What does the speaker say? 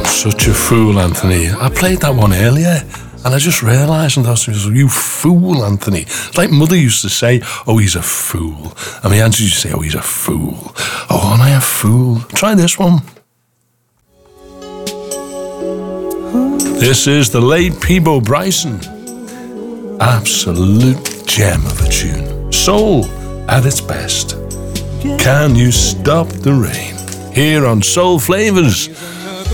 Such a fool, Anthony. I played that one earlier, and I just realised, and I was, you fool, Anthony. It's like Mother used to say, oh, he's a fool. And my auntie used to say, oh, he's a fool. Oh, aren't I a fool? Try this one. This is the late Peabo Bryson. Absolute gem of a tune. Soul at its best. Can you stop the rain? Here on Soul Flavours